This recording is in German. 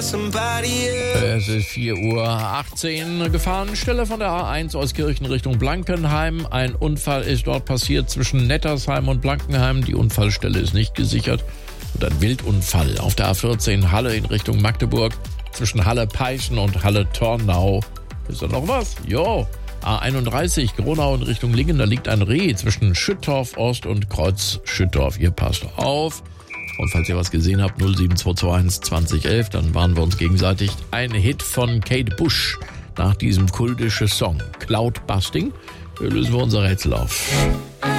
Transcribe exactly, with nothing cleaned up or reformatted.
Es ist vier Uhr achtzehn. Gefahrenstelle von der A eins aus Kirchen Richtung Blankenheim. Ein Unfall ist dort passiert zwischen Nettersheim und Blankenheim. Die Unfallstelle ist nicht gesichert. Und ein Wildunfall auf der A vierzehn Halle in Richtung Magdeburg. Zwischen Halle-Peichen und Halle-Tornau. Ist da noch was? Jo. A einunddreißig Gronau in Richtung Lingen. Da liegt ein Reh zwischen Schüttorf Ost und Kreuz Schüttorf. Ihr passt auf. Und falls ihr was gesehen habt, null sieben zwei zwei eins zwanzig elf, dann waren wir uns gegenseitig. Ein Hit von Kate Bush nach diesem kultischen Song. Cloud Busting. Hier lösen wir unser Rätsel auf.